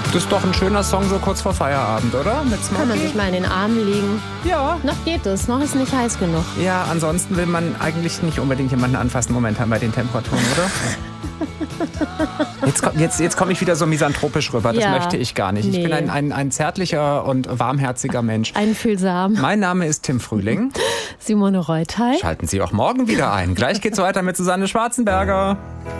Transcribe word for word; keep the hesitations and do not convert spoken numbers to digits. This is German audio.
Das ist doch ein schöner Song so kurz vor Feierabend, oder? Mit Smokey? Kann man sich mal in den Armen liegen. Ja. Noch geht es, noch ist nicht heiß genug. Ja, ansonsten will man eigentlich nicht unbedingt jemanden anfassen momentan bei den Temperaturen, oder? Jetzt, jetzt, jetzt komme ich wieder so misanthropisch rüber. Das ja, möchte ich gar nicht. Nee. Ich bin ein, ein, ein zärtlicher und warmherziger Mensch. Einfühlsam. Mein Name ist Tim Frühling. Simone Reuthey. Schalten Sie auch morgen wieder ein. Gleich geht's weiter mit Susanne Schwarzenberger.